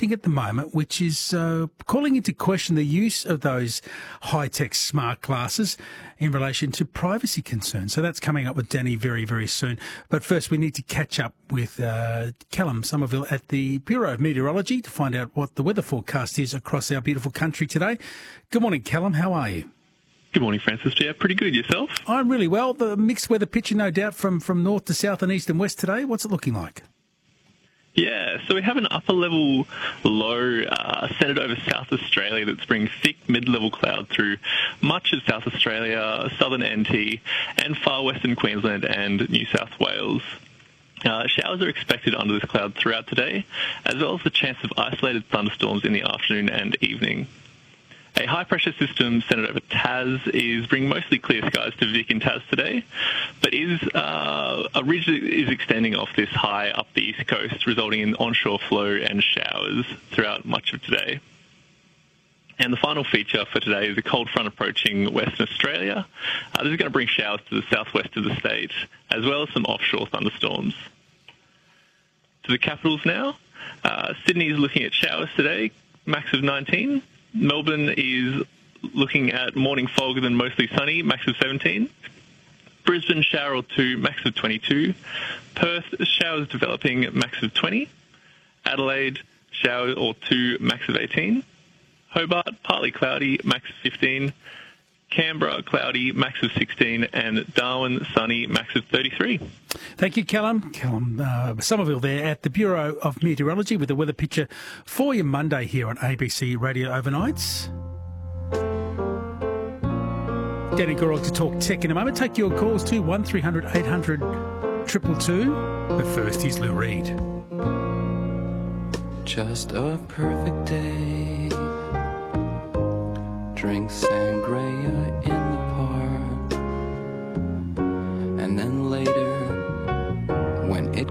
happening at the moment, which is calling into question the use of those high-tech smart glasses in relation to privacy concerns. So that's coming up with Danny very, very soon. But first, we need to catch up with Callum Somerville at the Bureau of Meteorology to find out what the weather forecast is across our beautiful country today. Good morning, Callum. How are you? Good morning, Francis. Yeah, pretty good. Yourself? I'm really well. The mixed weather picture, no doubt, from north to south and east and west today. What's it looking like? Yeah, so we have an upper-level low centred over South Australia that's bringing thick mid-level cloud through much of South Australia, southern NT, and far western Queensland and New South Wales. Showers are expected under this cloud throughout today, as well as the chance of isolated thunderstorms in the afternoon and evening. A high-pressure system centred over Tas is bringing mostly clear skies to Vic and Tas today, but a ridge is extending off this high up the east coast, resulting in onshore flow and showers throughout much of today. And the final feature for today is a cold front approaching Western Australia. This is going to bring showers to the southwest of the state, as well as some offshore thunderstorms. To the capitals now. Sydney is looking at showers today, max of 19. Melbourne is looking at morning fog and then mostly sunny, max of 17. Brisbane, shower or two, max of 22. Perth, showers developing, max of 20. Adelaide, shower or two, max of 18. Hobart, partly cloudy, max of 15. Canberra, cloudy, max of 16. And Darwin, sunny, max of 33. Thank you, Callum. Callum Somerville there at the Bureau of Meteorology with the weather picture for you Monday here on ABC Radio Overnights. Danny Gorrell to talk tech in a moment. Take your calls to 1300 800 222. But first, here's Lou Reed. Just a perfect day. Drink sangria in the park. And then later, when it